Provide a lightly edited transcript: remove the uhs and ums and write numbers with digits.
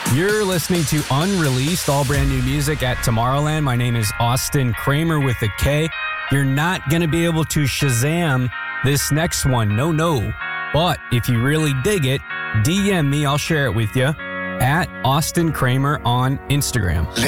You're listening to Unreleased, all brand new music at Tomorrowland. My name is Austin Kramer with a K. You're not going to be able to Shazam this next one. No. But if you really dig it, DM me. I'll share it with you at Austin Kramer on Instagram.